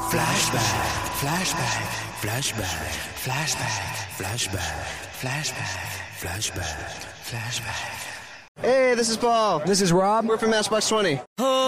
Flashback, flashback, flashback, flashback, flashback, flashback, flashback, flashback. Hey, this is Paul. This is Rob. We're from Matchbox 20.